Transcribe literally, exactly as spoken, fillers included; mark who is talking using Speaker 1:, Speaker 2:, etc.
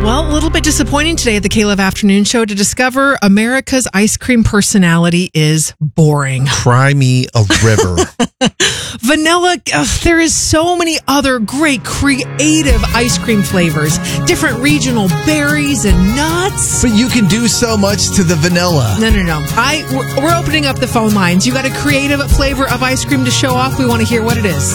Speaker 1: Well, a little bit disappointing today at the K-Love Afternoon Show to discover America's ice cream personality is boring.
Speaker 2: Cry me a river.
Speaker 1: Vanilla, uh, there is so many other great creative ice cream flavors, different regional berries and nuts.
Speaker 2: But you can do so much to the vanilla.
Speaker 1: No, no, no. I, we're we're opening up the phone lines. You got a creative flavor of ice cream to show off? We want to hear what it is.